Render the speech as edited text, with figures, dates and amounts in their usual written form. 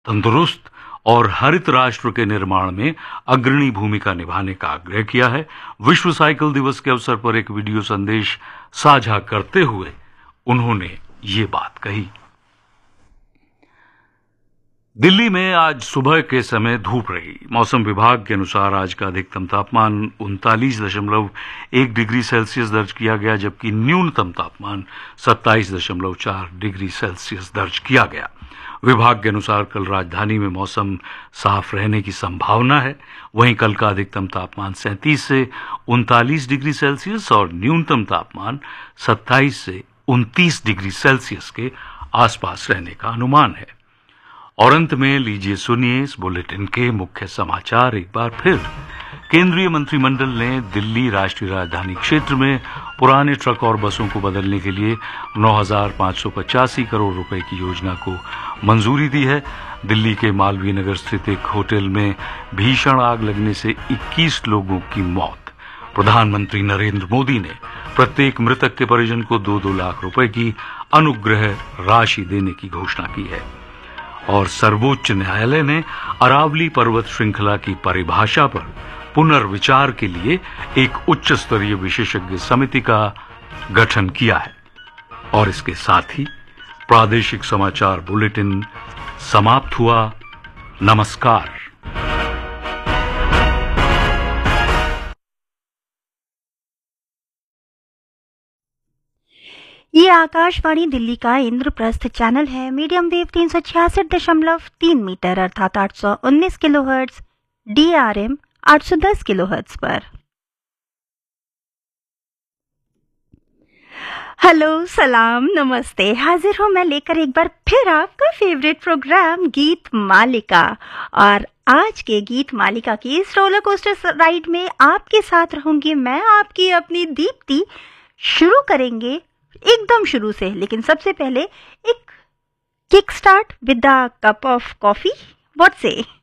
तंदुरुस्त और हरित राष्ट्र के निर्माण में अग्रणी भूमिका निभाने का आग्रह किया है। विश्व साइकिल दिवस के अवसर पर एक वीडियो संदेश साझा करते हुए उन्होंने ये बात कही। दिल्ली में आज सुबह के समय धूप रही। मौसम विभाग के अनुसार आज का अधिकतम तापमान 39.1 डिग्री सेल्सियस दर्ज किया गया, जबकि न्यूनतम तापमान 27.4 डिग्री सेल्सियस दर्ज किया गया। विभाग के अनुसार कल राजधानी में मौसम साफ रहने की संभावना है। वहीं कल का अधिकतम तापमान 37 से 39 डिग्री सेल्सियस और न्यूनतम तापमान 27 से 29 डिग्री सेल्सियस के आसपास रहने का अनुमान है। और अंत में लीजिए सुनिए इस बुलेटिन के मुख्य समाचार एक बार फिर। केंद्रीय मंत्रिमंडल ने दिल्ली राष्ट्रीय राजधानी क्षेत्र में पुराने ट्रक और बसों को बदलने के लिए 9,585 करोड़ रुपए की योजना को मंजूरी दी है। दिल्ली के मालवीय नगर स्थित एक होटल में भीषण आग लगने से 21 लोगों की मौत। प्रधानमंत्री नरेंद्र मोदी ने प्रत्येक मृतक के परिजन को 2-2 लाख रुपए की अनुग्रह राशि देने की घोषणा की है। और सर्वोच्च न्यायालय ने अरावली पर्वत श्रृंखला की परिभाषा पर पुनर्विचार के लिए एक उच्च स्तरीय विशेषज्ञ समिति का गठन किया है। और इसके साथ ही प्रादेशिक समाचार बुलेटिन समाप्त हुआ। नमस्कार। ये आकाशवाणी दिल्ली का इंद्रप्रस्थ चैनल है। मीडियम वेव 366.3 मीटर अर्थात 819 किलोहर्ट्ज, DRM 810 किलोहर्ट्ज पर। हेलो, सलाम, नमस्ते। हाजिर हूं मैं लेकर एक बार फिर आपका फेवरेट प्रोग्राम गीत मालिका। और आज के गीत मालिका की इस रोलर कोस्टर राइड में आपके साथ रहूंगी मैं, आपकी अपनी दीप्ति। शुरू करेंगे एकदम शुरू से, लेकिन सबसे पहले एक kick start with the cup of coffee. What से?